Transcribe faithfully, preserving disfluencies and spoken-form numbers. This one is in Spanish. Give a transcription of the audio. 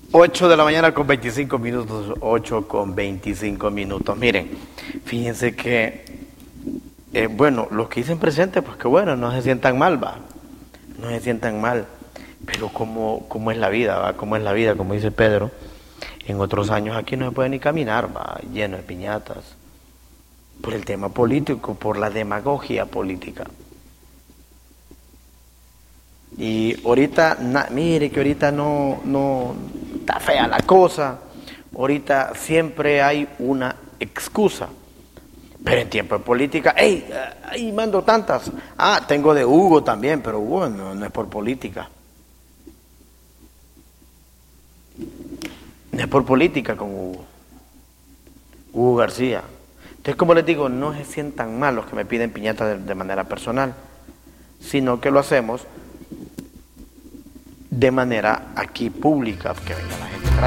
ocho de la mañana con veinticinco minutos, ocho con veinticinco minutos. Miren, fíjense que, eh, bueno, los que dicen presente, pues que bueno, no se sientan mal, va, no se sientan mal, pero como, como es la vida, va, como es la vida, como dice Pedro, en otros años aquí no se puede ni caminar, va, lleno de piñatas, por el tema político, por la demagogia política. Y ahorita, na, mire que ahorita no, no, está fea la cosa, ahorita siempre hay una excusa, pero en tiempo de política, hey, ahí mando tantas, ah, tengo de Hugo también, pero Hugo no, no es por política, no es por política con Hugo, Hugo García. Entonces, como les digo, no se sientan mal los que me piden piñatas de, de manera personal, sino que lo hacemos de manera aquí pública, que venga la gente.